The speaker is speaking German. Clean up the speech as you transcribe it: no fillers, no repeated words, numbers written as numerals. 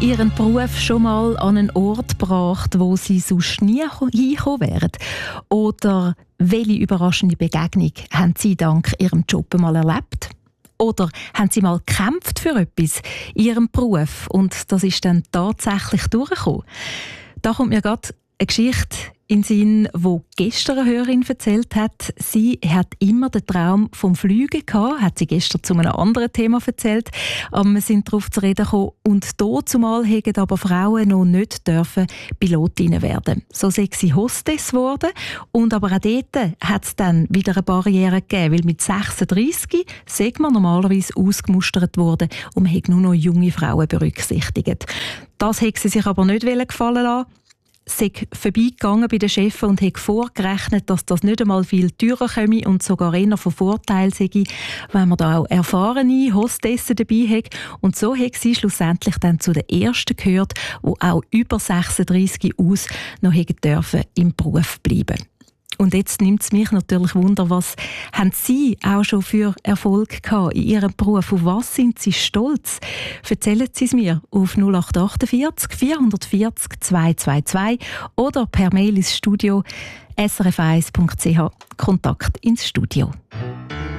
ihren Beruf schon mal an einen Ort gebracht, wo sie sonst nie hinkommen wären? Oder welche überraschende Begegnung haben Sie dank Ihrem Job mal erlebt? Oder haben Sie mal gekämpft für etwas in Ihrem Beruf und das ist dann tatsächlich durchgekommen? Da kommt mir gerade eine Geschichte in den Sinn, wo gestern eine Hörerin erzählt hat. Sie hat immer den Traum vom Fliegen gehabt, hat sie gestern zu einem anderen Thema erzählt. Aber wir sind darauf zu reden gekommen. Und zumal hätten aber Frauen noch nicht dürfen Pilotinnen werden. So sei sie Hostess geworden. Und aber auch dort hat es dann wieder eine Barriere gegeben, weil mit 36 sei man normalerweise ausgemustert worden und man hat nur noch junge Frauen berücksichtigt. Das hätte sie sich aber nicht gefallen lassen. Sie ist vorbeigegangen bei den Chefs und hat vorgerechnet, dass das nicht einmal viel teurer komme und sogar eher von Vorteil sei, wenn man da auch erfahrene Hostessen dabei hat. Und so hat sie schlussendlich dann zu den Ersten gehört, die auch über 36 aus noch dürfen im Beruf bleiben. Und jetzt nimmt es mich natürlich Wunder, was haben Sie auch schon für Erfolg gehabt in Ihrem Beruf? Auf was sind Sie stolz? Erzählen Sie es mir auf 0848 440 222 oder per Mail ins Studio srf1.ch. Kontakt ins Studio.